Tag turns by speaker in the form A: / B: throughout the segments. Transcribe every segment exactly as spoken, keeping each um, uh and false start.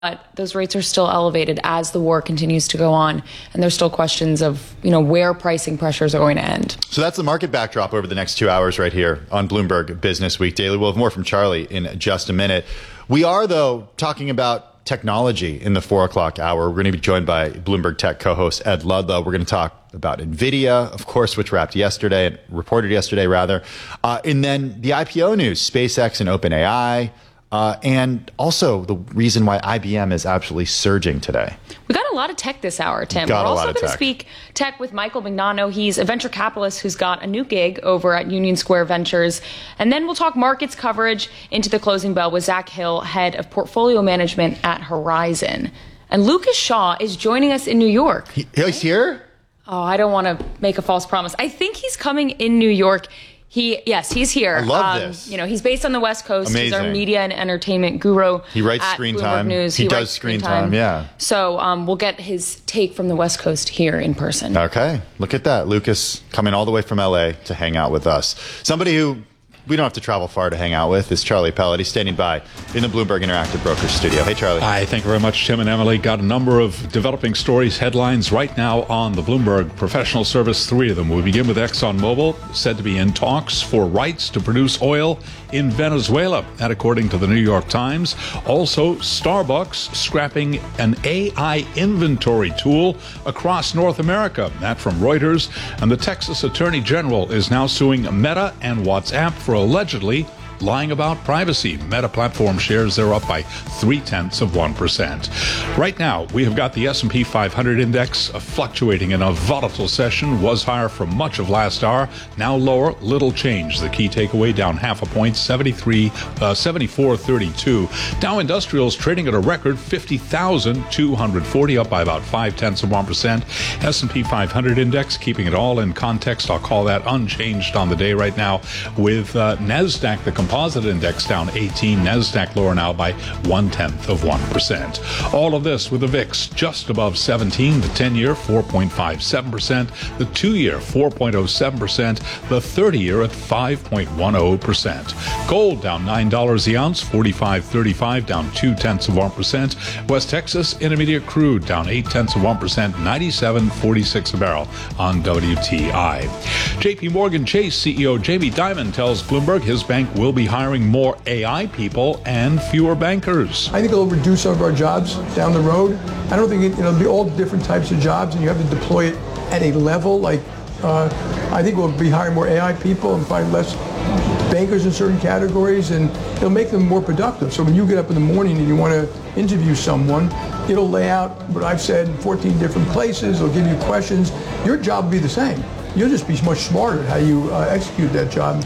A: But those rates are still elevated as the war continues to go on. And there's still questions of, you know, where pricing pressures are going to end.
B: So that's the market backdrop over the next two hours right here on Bloomberg Business Week Daily. We'll have more from Charlie in just a minute. We are, though, talking about technology in the four o'clock hour. We're going to be joined by Bloomberg Tech co-host Ed Ludlow. We're going to talk about NVIDIA, of course, which wrapped yesterday, reported yesterday, rather. Uh, and then the I P O news, SpaceX and OpenAI. Uh, and also the reason why I B M is absolutely surging today.
A: We got a lot of tech this hour, Tim.
B: Got
A: We're
B: a lot
A: also
B: of
A: going to
B: tech.
A: speak tech with Michael Mignano. He's a venture capitalist who's got a new gig over at Union Square Ventures. And then we'll talk markets coverage into the closing bell with Zach Hill, head of portfolio management at Horizon. And Lucas Shaw is joining us in New York.
B: He, he's here?
A: Oh, I don't want to make a false promise. I think he's coming in New York. He, yes, he's here.
B: I love
A: um,
B: this.
A: You know, he's based on the West Coast.
B: Amazing.
A: He's our media and entertainment guru.
B: He writes
A: at
B: screen
A: Bloomberg
B: time.
A: News.
B: He,
A: He,
B: does
A: writes
B: screen time, yeah.
A: So um, we'll get his take from the West Coast here in person.
B: Okay, look at that. Lucas coming all the way from L A to hang out with us. Somebody who we don't have to travel far to hang out with is Charlie Pellet. He's standing by in the Bloomberg Interactive Brokers studio. Hey, Charlie.
C: Hi, thank you very much, Tim and Emily. Got a number of developing stories, headlines right now on the Bloomberg Professional Service, three of them. We begin with ExxonMobil, said to be in talks for rights to produce oil in Venezuela, that according to the New York Times. Also, Starbucks scrapping an A I inventory tool across North America, that from Reuters. And the Texas Attorney General is now suing Meta and WhatsApp for allegedly lying about privacy. Meta platform shares, they're up by three-tenths of one percent. Right now, we have got the S and P five hundred index uh, fluctuating in a volatile session. Was higher for much of last hour, now lower, little change. The key takeaway down half a point, seventy-three, uh, seventy-four thirty-two. Dow Industrials trading at a record fifty thousand two hundred forty, up by about five-tenths of one percent. S and P five hundred index, keeping it all in context, I'll call that unchanged on the day right now, with uh, NASDAQ, the composite index, down eighteen. NASDAQ lower now by one-tenth of one percent. All of this with the V I X just above seventeen, the ten-year four point five seven percent, the two-year four point oh seven percent, the thirty-year at five point one oh percent. Gold down nine dollars the ounce, forty-five thirty-five, down two-tenths of one percent. West Texas Intermediate crude down eight-tenths of one percent, ninety-seven forty-six a barrel on W T I. J P Morgan Chase C E O Jamie Dimon tells Bloomberg his bank will be hiring more A I people and fewer bankers.
D: I think it'll reduce some of our jobs down the road. I don't think it, you know, it'll be all different types of jobs, and you have to deploy it at a level. Like, uh, I think we'll be hiring more A I people and find less bankers in certain categories, and it'll make them more productive. So when you get up in the morning and you want to interview someone, it'll lay out what I've said in fourteen different places. It'll give you questions. Your job will be the same. You'll just be much smarter at how you uh, execute that job.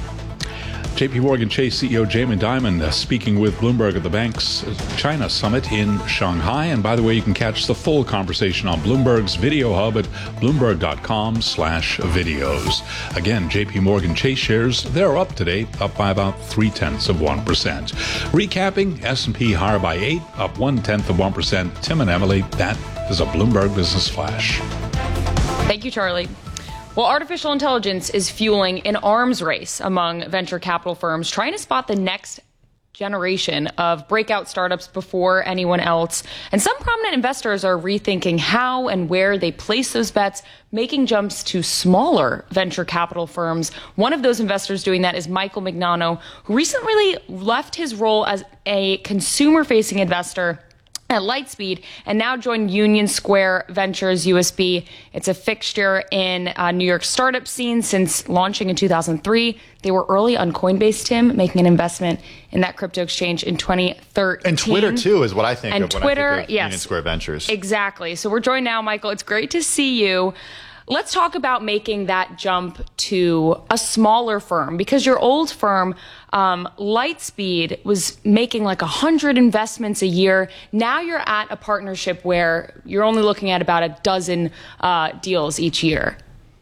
C: J P Morgan Chase C E O Jamie Dimon uh, speaking with Bloomberg at the bank's China Summit in Shanghai. And by the way, you can catch the full conversation on Bloomberg's Video Hub at bloomberg.com slash videos. Again, J P Morgan Chase shares, they're up today, up by about three-tenths of one percent. Recapping, S and P higher by eight, up one-tenth of one percent. Tim and Emily, that is a Bloomberg Business Flash.
A: Thank you, Charlie. Well, artificial intelligence is fueling an arms race among venture capital firms trying to spot the next generation of breakout startups before anyone else. And some prominent investors are rethinking how and where they place those bets, making jumps to smaller venture capital firms. One of those investors doing that is Michael Mignano, who recently left his role as a consumer-facing investor at Lightspeed and now joined Union Square Ventures U S B. It's a fixture in uh, New York startup scene since launching in two thousand three. They were early on Coinbase, Tim, making an investment in that crypto exchange in twenty thirteen.
B: And Twitter, too, is what I think
A: and
B: of when
A: Twitter,
B: I think of
A: yes,
B: Union Square Ventures.
A: Exactly. So we're joined now, Michael. It's great to see you. Let's talk about making that jump to a smaller firm, because your old firm, um, Lightspeed, was making like a hundred investments a year. Now you're at a partnership where you're only looking at about a dozen uh, deals each year.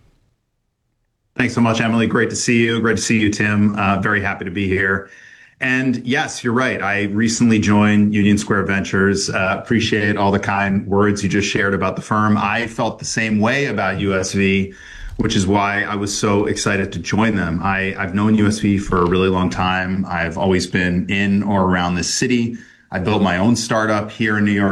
E: Thanks so much, Emily. Great to see you. Great to see you, Tim. Uh, very happy to be here. And yes, you're right. I recently joined Union Square Ventures. Uh, appreciate all the kind words you just shared about the firm. I felt the same way about U S V, which is why I was so excited to join them. I, I've known U S V for a really long time. I've always been in or around this city. I built my own startup here in New York